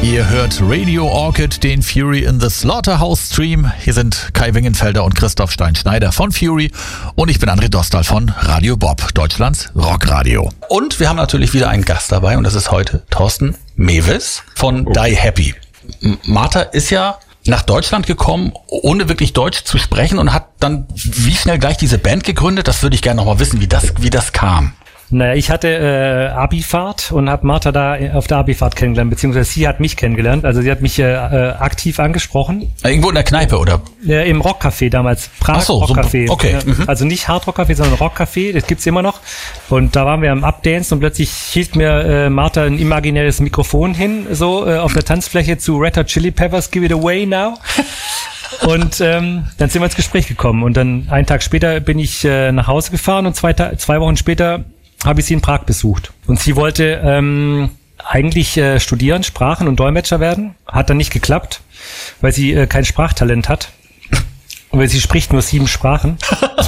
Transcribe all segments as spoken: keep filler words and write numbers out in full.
Ihr hört Radio Orchid, den Fury in the Slaughterhouse Stream. Hier sind Kai Wingenfelder und Christoph Stein-Schneider von Fury und ich bin André Dostal von Radio Bob, Deutschlands Rockradio. Und wir haben natürlich wieder einen Gast dabei und das ist heute Thorsten Mewes von oh. Die Happy. Martha ist ja nach Deutschland gekommen, ohne wirklich Deutsch zu sprechen und hat dann wie schnell gleich diese Band gegründet. Das würde ich gerne nochmal wissen, wie das, wie das kam. Naja, ich hatte äh, Abifahrt und habe Martha da auf der Abifahrt kennengelernt, beziehungsweise sie hat mich kennengelernt. Also sie hat mich äh, aktiv angesprochen. Irgendwo in der Kneipe, oder? Äh, Im Rockcafé damals, Prag Ach so, Rockcafé. So, okay. Mhm. Also nicht Hardrockcafé, sondern Rockcafé, das gibt's immer noch. Und da waren wir am Updance und plötzlich hielt mir äh, Martha ein imaginäres Mikrofon hin, so äh, auf der Tanzfläche zu Red Hot Chili Peppers, Give It Away Now. Und ähm, dann sind wir ins Gespräch gekommen. Und dann einen Tag später bin ich äh, nach Hause gefahren und zwei, Ta- zwei Wochen später habe ich sie in Prag besucht. Und sie wollte ähm, eigentlich äh, studieren, Sprachen und Dolmetscher werden. Hat dann nicht geklappt, weil sie äh, kein Sprachtalent hat. Und weil sie spricht nur sieben Sprachen.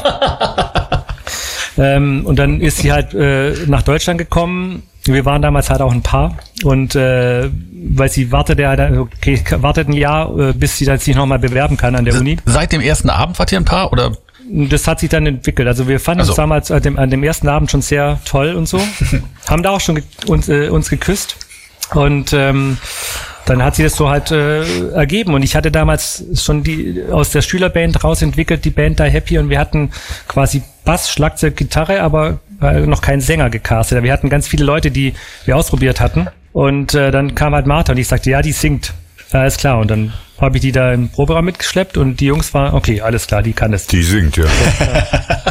ähm, und dann ist sie halt äh, nach Deutschland gekommen. Wir waren damals halt auch ein Paar. Und äh, weil sie wartete ja, okay, wartet ein Jahr, äh, bis sie dann sich nochmal bewerben kann an der Uni. Seit dem ersten Abend wart ihr ein Paar, oder? Das hat sich dann entwickelt. Also wir fanden also. uns damals an dem, an dem ersten Abend schon sehr toll und so. Haben da auch schon ge- uns, äh, uns geküsst. Und ähm, dann hat sich das so halt äh, ergeben. Und ich hatte damals schon die aus der Schülerband raus entwickelt, die Band Die Happy. Und wir hatten quasi Bass, Schlagzeug, Gitarre, aber äh, noch keinen Sänger gecastet. Wir hatten ganz viele Leute, die wir ausprobiert hatten. Und äh, dann kam halt Martha und ich sagte, ja, die singt. Ja, ist klar. Und dann habe ich die da im Proberaum mitgeschleppt und die Jungs waren, okay, alles klar, die kann es. Die singt, ja.